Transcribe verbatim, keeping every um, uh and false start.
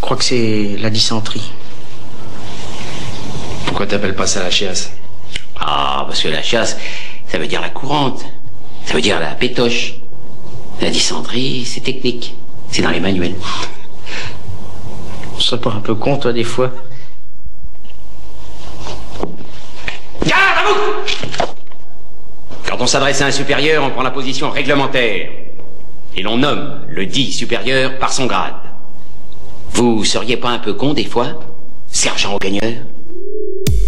crois que c'est la dysenterie. Pourquoi t'appelles pas ça la chiasse? Ah, parce que la chasse, ça veut dire la courante. Ça veut dire la pétoche. La dysenterie, c'est technique. C'est dans les manuels. Tu serais pas un peu con, toi, des fois? Garde à vous! Quand on s'adresse à un supérieur, on prend la position réglementaire. Et l'on nomme le dit supérieur par son grade. Vous seriez pas un peu con, des fois, sergent au gagneur?